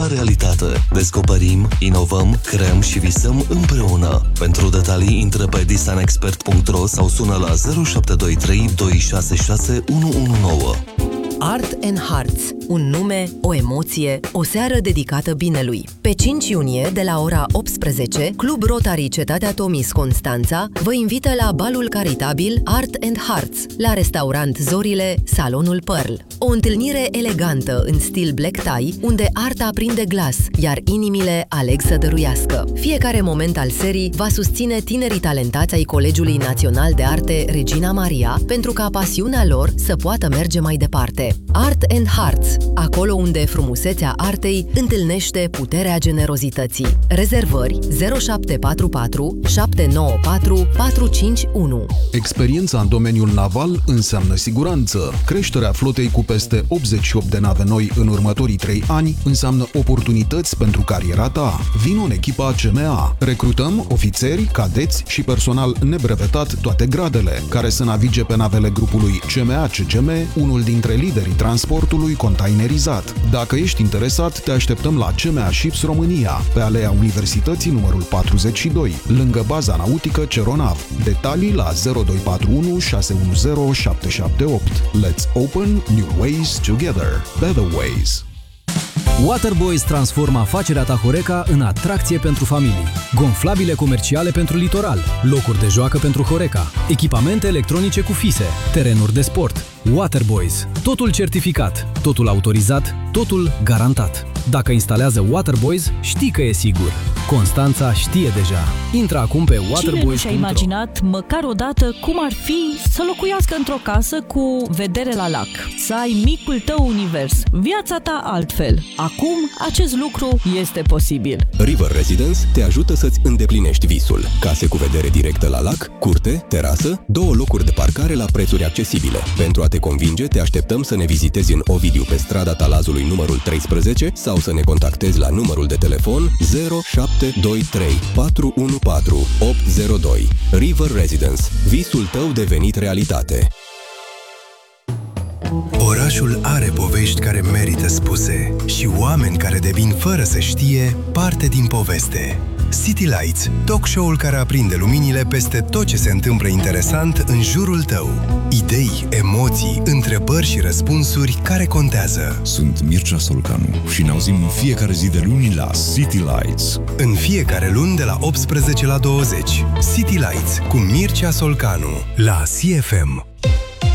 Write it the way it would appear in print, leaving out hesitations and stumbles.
la realitate. Descoperim, inovăm, creăm și visăm împreună. Pentru detalii intră pe disanexpert.ro sau sună la 0723 266 119. Art and Hearts. Un nume, o emoție, o seară dedicată binelui. Pe 5 iunie, de la ora 18, Club Rotary Cetatea Tomis Constanța vă invită la balul caritabil Art and Hearts, la restaurant Zorile, Salonul Pearl. O întâlnire elegantă în stil black tie, unde arta prinde glas, iar inimile aleg să dăruiască. Fiecare moment al serii va susține tinerii talentați ai Colegiului Național de Arte Regina Maria, pentru ca pasiunea lor să poată merge mai departe. Art and Hearts, acolo unde frumusețea artei întâlnește puterea generozității. Rezervări 0744 794 451. Experiența în domeniul naval înseamnă siguranță. Creșterea flotei cu peste 88 de nave noi în următorii 3 ani înseamnă oportunități pentru cariera ta. Vino în echipa CMA. Recrutăm ofițeri, cadeți și personal nebrevetat toate gradele, care să navige pe navele grupului CMA-CGM, unul dintre liderii transportului containerizat. Dacă ești interesat, te așteptăm la CMA Ships România, pe Alea Universității numărul 42, lângă baza nautică Ceronav. Detalii la 0241 610 778. Let's open new ways together. Better ways. Waterboys transformă afacerea ta Horeca în atracție pentru familii. Gonflabile comerciale pentru litoral, locuri de joacă pentru Horeca, echipamente electronice cu fise, terenuri de sport. Waterboys. Totul certificat, totul autorizat, totul garantat. Dacă instalează Waterboys, știi că e sigur. Constanța știe deja. Intră acum pe waterboys.ro. Cine nu și-a imaginat măcar o dată cum ar fi să locuiască într-o casă cu vedere la lac, să ai micul tău univers, viața ta altfel. Acum, acest lucru este posibil. River Residence te ajută să-ți îndeplinești visul. Case cu vedere directă la lac, curte, terasă, 2 locuri de parcare la prețuri accesibile. Pentru a te convinge, te așteptăm să ne vizitezi în Ovidiu pe strada Talazului numărul 13 sau să ne contactezi la numărul de telefon 0723 414 802. River Residence. Visul tău devenit realitate. Orașul are povești care merită spuse și oameni care devin fără să știe parte din poveste. City Lights, talk show-ul care aprinde luminile peste tot ce se întâmplă interesant în jurul tău. Idei, emoții, întrebări și răspunsuri care contează. Sunt Mircea Solcanu și ne auzim în fiecare zi de luni la City Lights. În fiecare luni de la 18 la 20. City Lights cu Mircea Solcanu la CFM.